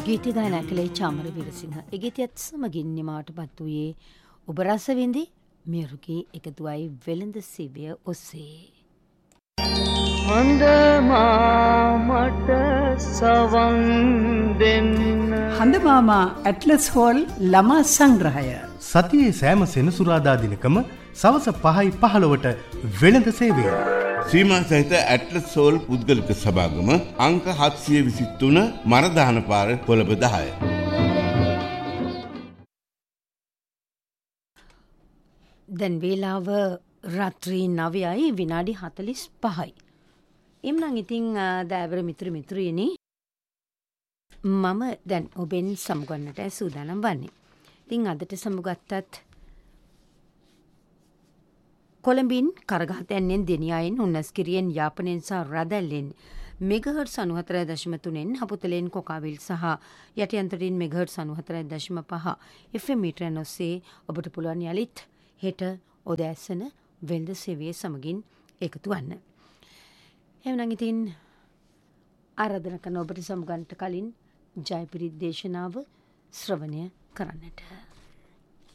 ගීත ගායනා කළේ චාමර වීරසිංහ. ඒ ගීතයත් සමගින් නිමාවට පත් වූයේ ඔබ රස විඳි මියුරුගේ එකතුවයි වෙළඳ සේවය ඔස්සේ. හඳ මාමට සවන් දෙන්න. හඳ මාමා ඇට්ලස් හෝල් ළමා සංග්‍රහය. සතියේ සෑම සෙනසුරාදා දිනකම සවස 5:15ට වෙළඳ සේවය. සීමා සහිත ඇට්ලස් සෝල් පුද්ගලික සභාගම අංක 723 මරදාන පාර කොළඹ 10. දැන් වේලාව රාත්‍රී 9යි විනාඩි 45යි. එම්නම් ඉතින් දෑවර මිත්‍රයනි මම දැන් ඔබෙන් සමුගන්නට සූදානම් වන්නේ. ඉතින් අදට සමුගත්තත් කොළඹින් කරගහතැන්නෙන් දෙනියායෙන් උන්නස්කිරියෙන් යාපනයෙන් සහ රදැල්ලෙන් මෙගහර්ට්ස් 94.3න් හපුතලෙන් කොකාවිල් සහ යටියන්තරින් මෙගහර්ට්ස් 94.5 FM මීටරයන් ඔස්සේ ඔබට පුළුවන් යලිත් හෙට උදෑසන වෙළඳ සේවයේ සමගින් එකතු වන්න. එහෙනම් ඉතින් ආරාධනා කරන ඔබට සමුගන්නට කලින් ජයපිරිත් දේශනාව ශ්‍රවණය කරන්නට.